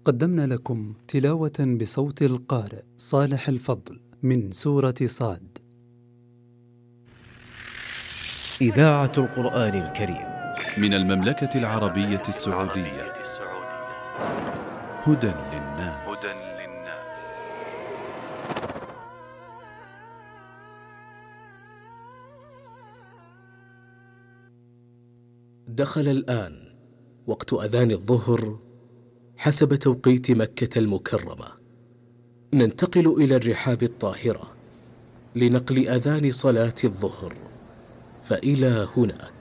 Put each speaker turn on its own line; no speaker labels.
قدمنا لكم تلاوة بصوت القارئ صالح الفضل من سورة صاد.
إذاعة القرآن الكريم
من المملكة العربية السعودية. هدى للناس.
دخل الآن وقت أذان الظهر حسب توقيت مكة المكرمة. ننتقل إلى الرحاب الطاهرة لنقل أذان صلاة الظهر، فإلى هناك.